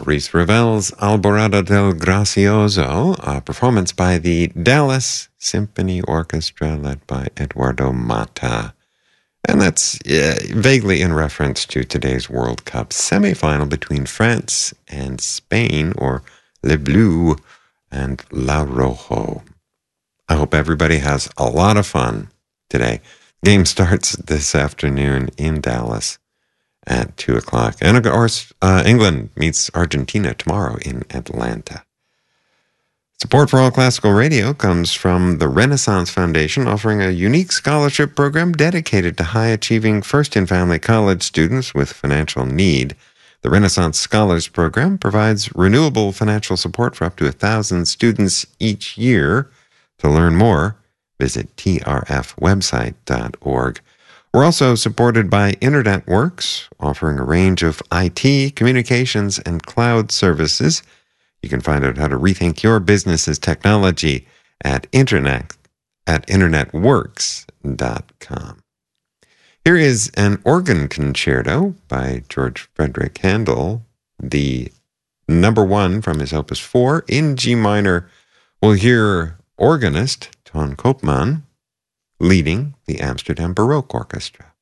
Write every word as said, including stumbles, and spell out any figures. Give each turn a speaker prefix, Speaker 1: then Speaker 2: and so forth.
Speaker 1: Maurice Ravel's Alborada del Gracioso, a performance by the Dallas Symphony Orchestra led by Eduardo Mata. And that's uh, vaguely in reference to today's World Cup semifinal between France and Spain, or Le Bleu and La Rojo. I hope everybody has a lot of fun today. Game starts this afternoon in Dallas at two o'clock. And of course, uh, England meets Argentina tomorrow in Atlanta. Support for All Classical Radio comes from the Renaissance Foundation, offering a unique scholarship program dedicated to high-achieving first-in-family college students with financial need. The Renaissance Scholars Program provides renewable financial support for up to one thousand students each year. To learn more, visit t r f website dot org. We're also supported by Internet Works, offering a range of I T, communications, and cloud services. You can find out how to rethink your business's technology at internet at internet works dot com. Here is an organ concerto by George Frederick Handel, the number one from his Opus four in G minor. We'll hear organist Ton Koopman leading the Amsterdam Baroque Orchestra.